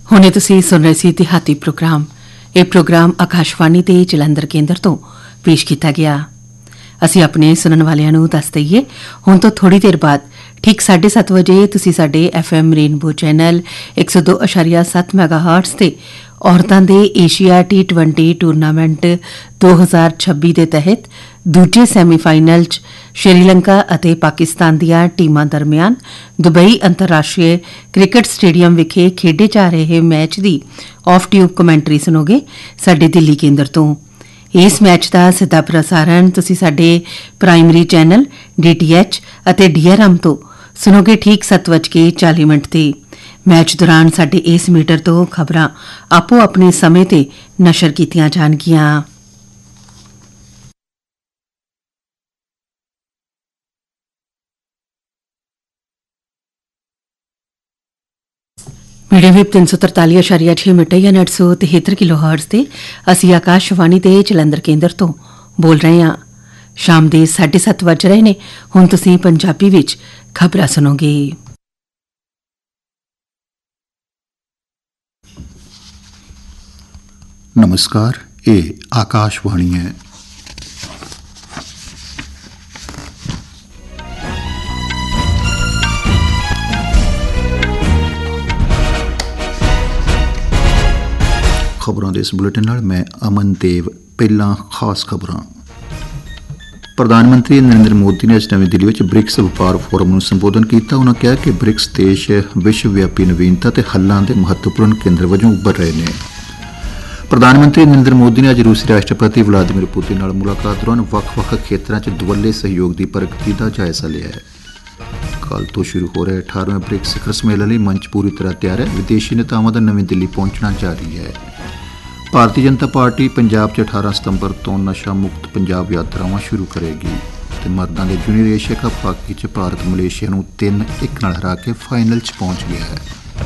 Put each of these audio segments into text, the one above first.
ਹੁਣੇ ਤੁਸੀਂ ਸੁਣ ਰਹੇ ਸੀ ਦਿਹਾਤੀ ਪ੍ਰੋਗਰਾਮ। ਇਹ ਪ੍ਰੋਗਰਾਮ ਆਕਾਸ਼ਵਾਣੀ ਤੇ ਜਲੰਧਰ ਕੇਂਦਰ ਤੋਂ ਪੇਸ਼ ਕੀਤਾ ਗਿਆ। ਅਸੀਂ ਆਪਣੇ ਸੁਣਨ ਵਾਲਿਆਂ ਨੂੰ ਦੱਸ ਦਈਏ, ਹੁਣ ਤੋਂ ਥੋੜੀ ਦੇਰ ਬਾਅਦ ਠੀਕ 7:30 ਵਜੇ ਤੁਸੀਂ ਸਾਡੇ FM ਰੇਨਬੋ ਚੈਨਲ 102.7 ਮੈਗਾਹਰਟਜ਼ ਤੇ ਔਰਤਾਂ ਦੇ ਏਸ਼ੀਆ T20 ਟੂਰਨਾਮੈਂਟ 2026 ਦੇ ਤਹਿਤ ਦੂਜੇ ਸੈਮੀਫਾਈਨਲ 'ਚ ਸ਼੍ਰੀਲੰਕਾ ਅਤੇ ਪਾਕਿਸਤਾਨ ਦੀਆਂ ਟੀਮਾਂ ਦਰਮਿਆਨ ਦੁਬਈ ਅੰਤਰਰਾਸ਼ਟਰੀ ਕ੍ਰਿਕਟ ਸਟੇਡੀਅਮ ਵਿਖੇ ਖੇਡੇ ਜਾ ਰਹੇ match the of tube commentary ਸੁਣੋਗੇ ਸਾਡੇ ਦਿੱਲੀ ਕੇਂਦਰ ਤੋਂ। ਇਸ ਮੈਚ ਦਾ ਸਿੱਧਾ ਪ੍ਰਸਾਰਣ ਤੁਸੀਂ ਸਾਡੇ ਪ੍ਰਾਇਮਰੀ ਚੈਨਲ DTH ਅਤੇ DRM ਤੋਂ ਸੁਣੋਗੇ ਠੀਕ 7:40 ਤੇ। ਮੈਚ ਦੌਰਾਨ ਸਾਡੇ ਇਸ ਮੀਟਰ ਤੋਂ ਖਬਰਾਂ ਆਪੋ ਆਪਣੇ ਸਮੇਂ ਤੇ ਨਸ਼ਰ ਕੀਤੀਆਂ ਜਾਣਗੀਆਂ। ਮੀਡੀਅਮ ਵੇਵ 343.6 ਮੀਟਰ ਜਾਂ 973 ਕਿਲੋਹਰਟਜ਼ ਤੇ ਅਸੀਂ ਆਕਾਸ਼ਵਾਣੀ ਦੇ ਜਲੰਧਰ ਕੇਂਦਰ ਤੋਂ ਬੋਲ ਰਹੇ ਹਾਂ। ਸ਼ਾਮ ਦੇ 7:30 ਵੱਜ ਰਹੇ ਨੇ। ਹੁਣ ਤੁਸੀਂ ਪੰਜਾਬੀ ਵਿੱਚ ਖਬਰਾਂ ਸੁਣੋਗੇ। ਨਮਸਕਾਰ, ਇਹ ਆਕਾਸ਼ਵਾਣੀ ਹੈ। ਖਬਰਾਂ ਦੇ ਇਸ ਬੁਲੇਟਿਨ ਨਾਲ ਮੈਂ ਅਮਨ ਦੇਵ। ਪਹਿਲਾਂ ਖਾਸ ਖਬਰਾਂ। ਪ੍ਰਧਾਨ ਮੰਤਰੀ ਨਰਿੰਦਰ ਮੋਦੀ ਨੇ ਅੱਜ ਨਵੀਂ ਦਿੱਲੀ ਵਿੱਚ ਬ੍ਰਿਕਸ ਵਪਾਰ ਫੋਰਮ ਨੂੰ ਸੰਬੋਧਨ ਕੀਤਾ। ਉਨ੍ਹਾਂ ਕਿਹਾ ਕਿ ਬ੍ਰਿਕਸ ਦੇਸ਼ ਵਿਸ਼ਵ ਵਿਆਪੀ ਨਵੀਨਤਾ ਤੇ ਹੱਲਾਂ ਦੇ ਮਹੱਤਵਪੂਰਨ ਕੇਂਦਰ ਵਜੋਂ ਉੱਭਰ ਰਹੇ ਨੇ। ਪ੍ਰਧਾਨ ਮੰਤਰੀ ਨਰਿੰਦਰ ਮੋਦੀ ਨੇ ਅੱਜ ਰੂਸੀ ਰਾਸ਼ਟਰਪਤੀ ਵਲਾਦੀਮੀਰ ਪੁਤਿਨ ਨਾਲ ਮੁਲਾਕਾਤ ਦੌਰਾਨ ਵੱਖ-ਵੱਖ ਖੇਤਰਾਂ 'ਚ ਦੁਵੱਲੇ ਸਹਿਯੋਗ ਦੀ ਪ੍ਰਗਤੀ ਦਾ ਜਾਇਜ਼ਾ ਲਿਆ ਹੈ। ਕੱਲ੍ਹ ਤੋਂ ਸ਼ੁਰੂ ਹੋ ਰਹੇ 18ਵੇਂ ਬ੍ਰਿਕਸ ਸਿਖਰ ਸੰਮੇਲਨ ਲਈ ਮੰਚ ਪੂਰੀ ਤਰ੍ਹਾਂ ਤਿਆਰ ਹੈ। ਵਿਦੇਸ਼ੀ ਨੇਤਾਵਾਂ ਦਾ ਨਵੀਂ ਦਿੱਲੀ ਪਹੁੰਚਣਾ ਜਾਰੀ ਹੈ। ਭਾਰਤੀ ਜਨਤਾ ਪਾਰਟੀ ਪੰਜਾਬ 'ਚ 18 ਸਤੰਬਰ ਤੋਂ ਨਸ਼ਾ ਮੁਕਤ ਪੰਜਾਬ ਯਾਤਰਾਵਾਂ ਸ਼ੁਰੂ ਕਰੇਗੀ ਤੇ ਮਰਦਾਂ ਦੇ ਜੂਨੀਅਰ ਏਸ਼ੀਆ ਕੱਪ ਹਾਕੀ 'ਚ ਭਾਰਤ ਮਲੇਸ਼ੀਆ ਨੂੰ 3-1 ਨਾਲ ਹਰਾ ਕੇ ਫਾਈਨਲ 'ਚ ਪਹੁੰਚ ਗਿਆ ਹੈ।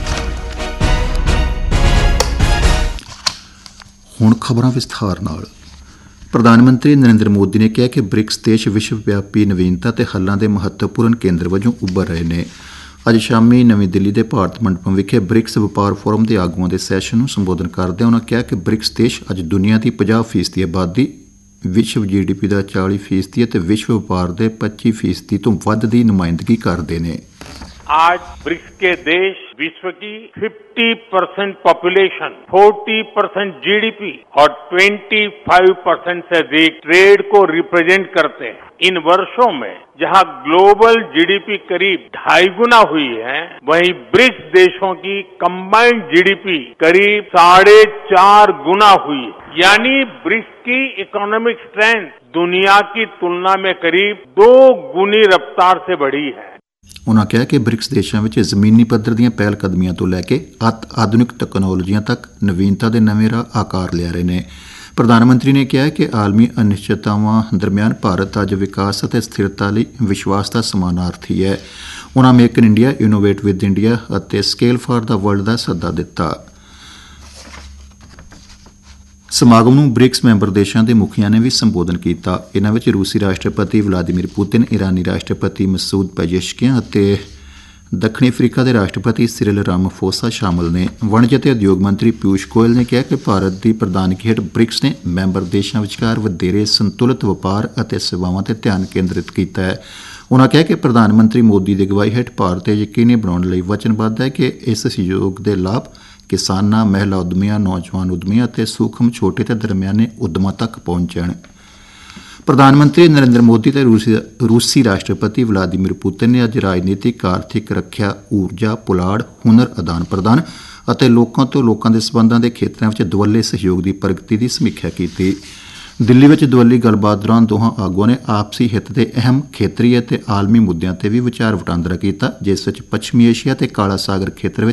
ਹੁਣ ਖਬਰਾਂ ਵਿਸਥਾਰ ਨਾਲ। ਪ੍ਰਧਾਨ ਮੰਤਰੀ ਨਰਿੰਦਰ ਮੋਦੀ ਨੇ ਕਿਹਾ ਕਿ ਬ੍ਰਿਕਸ ਦੇਸ਼ ਵਿਸ਼ਵ ਵਿਆਪੀ ਨਵੀਨਤਾ ਤੇ ਹੱਲਾਂ ਦੇ ਮਹੱਤਵਪੂਰਨ ਕੇਂਦਰ ਵਜੋਂ ਉੱਭਰ ਰਹੇ ਨੇ। ਅੱਜ ਸ਼ਾਮੀ ਨਵੀਂ ਦਿੱਲੀ ਦੇ ਭਾਰਤ ਮੰਡਪਮ ਵਿਖੇ ਬ੍ਰਿਕਸ ਵਪਾਰ ਫੋਰਮ ਦੇ ਆਗੂਆਂ ਦੇ ਸੈਸ਼ਨ ਨੂੰ ਸੰਬੋਧਨ ਕਰਦਿਆਂ ਉਨ੍ਹਾਂ ਕਿਹਾ ਕਿ ਬ੍ਰਿਕਸ ਦੇਸ਼ ਅੱਜ ਦੁਨੀਆ ਦੀ 50% ਆਬਾਦੀ, ਵਿਸ਼ਵ GDP ਦਾ 40% ਅਤੇ ਵਿਸ਼ਵ ਵਪਾਰ ਦੇ 25% ਤੋਂ ਵੱਧ ਦੀ ਨੁਮਾਇੰਦਗੀ ਕਰਦੇ ਨੇ। आज ब्रिक्स के देश विश्व की 50% पॉपुलेशन, 40% GDP और 25% से अधिक ट्रेड को रिप्रेजेंट करते हैं। इन वर्षों में जहां ग्लोबल GDP करीब 2.5 गुना हुई है, वहीं ब्रिक्स देशों की कंबाइंड GDP करीब 4.5 गुना हुई है। यानी ब्रिक्स की इकोनॉमिक स्ट्रेंथ दुनिया की तुलना में करीब 2 गुनी रफ्तार से बढ़ी है। ਉਨ੍ਹਾਂ ਕਿਹਾ ਕਿ ਬ੍ਰਿਕਸ ਦੇਸ਼ਾਂ ਵਿੱਚ ਜ਼ਮੀਨੀ ਪੱਧਰ ਦੀਆਂ ਪਹਿਲ ਕਦਮੀਆਂ ਤੋਂ ਲੈ ਕੇ ਆਧੁਨਿਕ ਤਕਨਾਲੋਜੀਆਂ ਤੱਕ ਨਵੀਨਤਾ ਦੇ ਨਵੇਂ ਰਾਹ ਆਕਾਰ ਲਿਆ ਰਹੇ ਨੇ। ਪ੍ਰਧਾਨ ਮੰਤਰੀ ਨੇ ਕਿਹਾ ਕਿ ਆਲਮੀ ਅਨਿਸ਼ਚਿਤਤਾਵਾਂ ਦਰਮਿਆਨ ਭਾਰਤ ਅੱਜ ਵਿਕਾਸ ਅਤੇ ਸਥਿਰਤਾ ਲਈ ਵਿਸ਼ਵਾਸ ਦਾ ਸਮਾਨਾਰਥੀ ਹੈ। ਉਨ੍ਹਾਂ make in India, innovate with India ਅਤੇ ਸਕੇਲ ਫਾਰ ਦਾ ਵਰਲਡ ਦਾ ਸੱਦਾ ਦਿੱਤਾ। ਸਮਾਗਮ ਨੂੰ ਬ੍ਰਿਕਸ ਮੈਂਬਰ ਦੇਸ਼ਾਂ ਦੇ ਮੁਖੀਆਂ ਨੇ ਵੀ ਸੰਬੋਧਨ ਕੀਤਾ। ਇਨ੍ਹਾਂ ਵਿੱਚ ਰੂਸੀ ਰਾਸ਼ਟਰਪਤੀ ਵਲਾਦੀਮੀਰ ਪੁਤਿਨ, ਇਰਾਨੀ ਰਾਸ਼ਟਰਪਤੀ ਮਸੂਦ ਪੇਜ਼ੇਸ਼ਕਿਆਂ ਅਤੇ ਦੱਖਣੀ ਅਫਰੀਕਾ ਦੇ ਰਾਸ਼ਟਰਪਤੀ ਸਿਰਿਲ ਰਾਮਾਫੋਸਾ ਸ਼ਾਮਲ ਨੇ। ਵਣਜ ਅਤੇ ਉਦਯੋਗ ਮੰਤਰੀ ਪਿਊਸ਼ ਗੋਇਲ ਨੇ ਕਿਹਾ ਕਿ ਭਾਰਤ ਦੀ ਪ੍ਰਧਾਨਗੀ ਹੇਠ ਬ੍ਰਿਕਸ ਨੇ ਮੈਂਬਰ ਦੇਸ਼ਾਂ ਵਿਚਕਾਰ ਵਧੇਰੇ ਸੰਤੁਲਿਤ ਵਪਾਰ ਅਤੇ ਸੇਵਾਵਾਂ ਤੇ ਧਿਆਨ ਕੇਂਦਰਿਤ ਕੀਤਾ ਹੈ। ਉਨ੍ਹਾਂ ਕਿਹਾ ਕਿ ਪ੍ਰਧਾਨ ਮੰਤਰੀ ਮੋਦੀ ਦੀ ਅਗਵਾਈ ਹੇਠ ਭਾਰਤ ਇਹ ਯਕੀਨੀ ਬਣਾਉਣ ਲਈ ਵਚਨਬੱਧ ਹੈ ਕਿ ਇਸ ਸਹਿਯੋਗ ਦੇ ਲਾਭ ਕਿਸਾਨਾਂ, ਮਹਿਲਾ ਉਦਮੀਆਂ, ਨੌਜਵਾਨ ਉਦਮੀਆਂ ਅਤੇ ਸੂਖਮ, ਛੋਟੇ ਅਤੇ ਦਰਮਿਆਨੇ ਉਦਮਾਂ ਤੱਕ ਪਹੁੰਚਣ। ਪ੍ਰਧਾਨ ਮੰਤਰੀ ਨਰਿੰਦਰ ਮੋਦੀ ਅਤੇ ਰੂਸੀ ਰਾਸ਼ਟਰਪਤੀ ਵਲਾਦੀਮੀਰ ਪੁਤਿਨ ਨੇ ਅੱਜ ਰਾਜਨੀਤਿਕ, ਆਰਥਿਕ, ਰੱਖਿਆ, ਊਰਜਾ, ਪੁਲਾੜ, ਹੁਨਰ ਆਦਾਨ ਪ੍ਰਦਾਨ ਅਤੇ ਲੋਕਾਂ ਤੋਂ ਲੋਕਾਂ ਦੇ ਸਬੰਧਾਂ ਦੇ ਖੇਤਰਾਂ ਵਿੱਚ ਦੁਵੱਲੇ ਸਹਿਯੋਗ ਦੀ ਪ੍ਰਗਤੀ ਦੀ ਸਮੀਖਿਆ ਕੀਤੀ। ਦਿੱਲੀ ਵਿੱਚ ਦੁਵੱਲੀ ਗੱਲਬਾਤ ਦੌਰਾਨ ਦੋਹਾਂ ਆਗੂਆਂ ਨੇ ਆਪਸੀ ਹਿੱਤ ਦੇ ਅਹਿਮ ਖੇਤਰੀ ਅਤੇ ਆਲਮੀ ਮੁੱਦਿਆਂ ਤੇ ਵੀ ਵਿਚਾਰ ਵਟਾਂਦਰਾ ਕੀਤਾ, ਜਿਸ ਵਿੱਚ ਪੱਛਮੀ ਏਸ਼ੀਆ ਅਤੇ ਕਾਲਾ ਸਾਗਰ ਖੇਤਰ ਵਿੱਚ